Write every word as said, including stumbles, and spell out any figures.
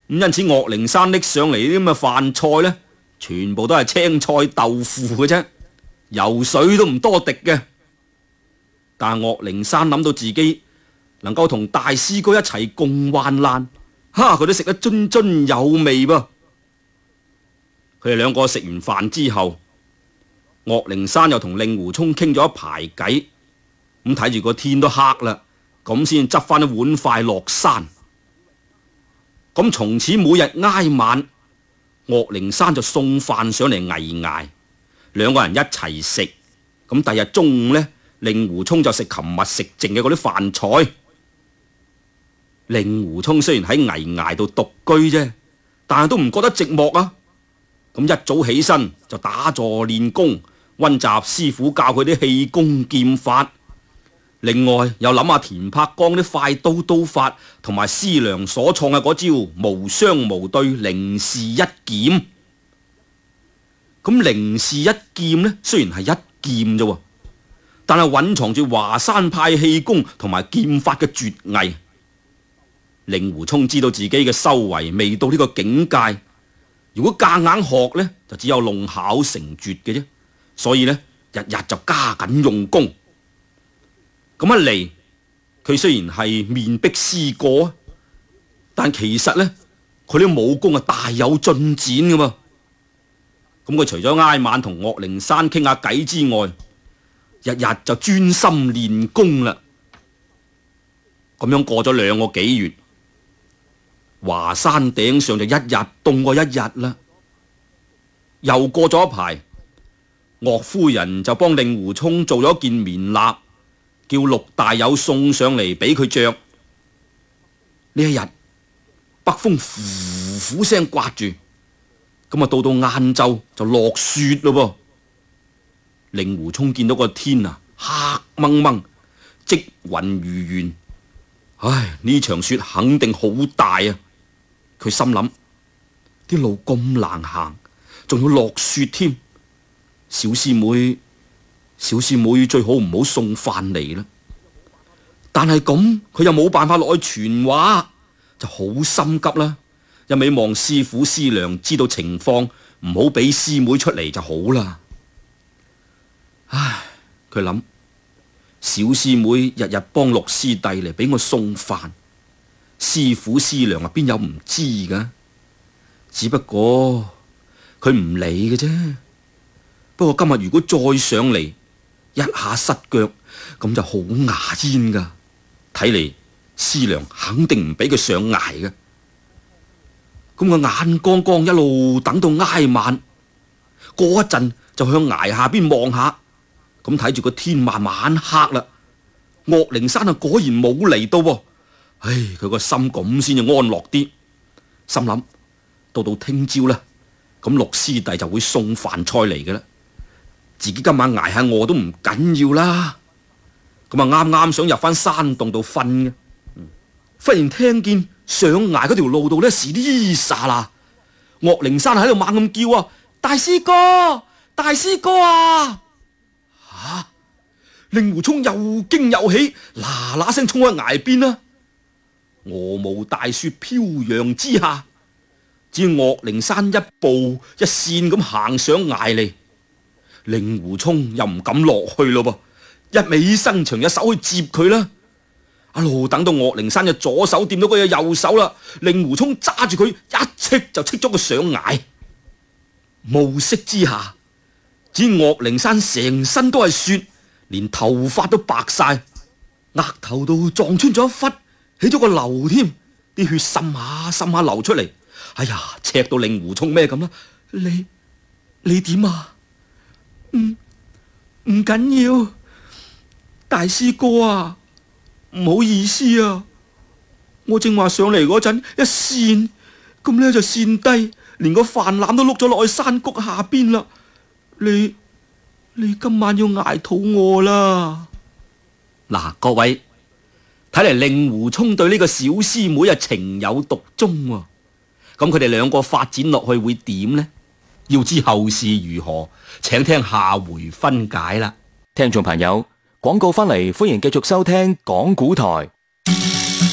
咁因此岳靈珊拎上嚟啲咁嘅飯菜呢，全部都係青菜豆腐嘅啫，油水都唔多滴嘅。但係岳靈珊諗到自己能夠同大師哥一齊共患難，哈，佢都食得津津有味噃。佢哋兩個食完飯之後，岳靈珊又同令狐沖傾咗一排偈，咁睇住個天都黑啦，咁先執翻一碗筷落山。咁從此每日挨晚，岳靈珊就送飯上嚟挨挨，兩個人一齊食。咁第日中午呢，令狐沖就食琴日食剩嘅嗰啲飯菜。令狐沖雖然喺危崖度獨居啫，但係都唔覺得寂寞啊！咁一早起身就打坐練功，溫習師傅教佢啲氣功劍法。另外又諗下田伯光啲快刀刀法，同埋師娘所創嘅嗰招無雙無對凌氏一劍。咁凌氏一劍呢，雖然係一劍啫，但係蘊藏住華山派氣功同埋劍法嘅絕藝。令狐沖知道自己嘅修為未到呢個境界，如果夾硬學呢，就只有弄巧成拙嘅啫。所以呢，日日就加緊用功。咁一嚟，佢雖然係面壁思過，但其實呢，佢啲武功係大有進展噶嘛。咁佢除咗挨晚同岳靈珊傾下偈之外，日日就專心練功啦。咁樣過咗兩個幾月，華山頂上就一日凍過一日啦。又過咗一排，岳夫人就幫令狐沖做咗件棉衲，叫陸大友送上嚟俾佢着。呢一日北風呼呼聲刮住，咁啊到到晏晝就落雪咯噃。令狐沖見到個天啊黑蒙蒙，積雲如懸，唉，呢場雪肯定好大啊！佢心諗，啲路咁難行，仲要落雪添，小師妹，小師妹最好唔好送飯嚟啦。但係咁，佢又冇辦法落去傳話，就好心急啦。一味望師傅師娘知道情況，唔好俾師妹出嚟就好啦。唉，佢諗，小師妹日日幫六師弟嚟俾我送飯，師傅師娘啊邊有唔知噶？只不過佢唔理嘅啫。不過今日如果再上嚟，一下失腳，咁就好牙煙噶。睇嚟師娘肯定唔俾佢上崖嘅。咁我眼光光一路等到挨晚，過一陣就向崖下邊望下，咁睇住個天慢慢黑啦。岳靈珊啊果然冇嚟到喎。唉，佢個心咁先至安樂啲，心諗到到聽朝啦，咁六師弟就會送飯菜嚟嘅啦。自己今晚挨下餓都唔緊要啦。咁啊啱啱想入翻山洞度瞓嘅，忽然聽見上崖嗰條路度呢，時啲沙啦，岳靈珊喺度猛咁叫啊！大師哥，大師哥啊！吓！令狐沖又驚又喜，嗱嗱聲衝喺崖邊啦。鵝毛大雪飄揚之下，只見岳靈珊一步一線咁行上崖嚟，令狐沖又唔敢落去咯噃，一味伸長隻手去接佢啦。一路等到岳靈珊嘅左手掂到佢嘅右手啦，令狐沖揸住佢一戚就戚咗佢上崖。暮色之下，只見岳靈珊成身都係雪，連頭髮都白晒，額頭度撞穿咗一忽，起咗個瘤添，啲血滲下滲下流出嚟。哎呀，赤到令狐沖咩咁啦？你你點啊？唔唔緊要，大師哥啊，唔好意思啊，我正話上嚟嗰陣一跣，咁呢就跣低，連個飯籃都碌咗落去山谷下邊啦。你你今晚要挨肚餓啦。嗱，各位睇嚟令狐沖對呢個小師妹啊情有獨鍾喎。咁佢哋兩個發展落去會點呢？要知後事如何，請聽下回分解啦。 聽眾朋友，廣告翻嚟，歡迎繼續收聽講古台。